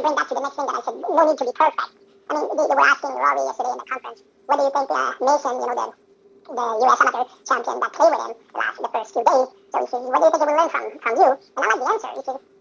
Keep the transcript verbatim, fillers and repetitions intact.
bring that to the next thing that I said, no need to be perfect. I mean, they, they were asking Rory yesterday in the conference, what do you think uh, Mason, you know, the the U S amateur champion that played with him last the first few days. So he says, what do you think he will learn from, from you? And I like the answer. He says,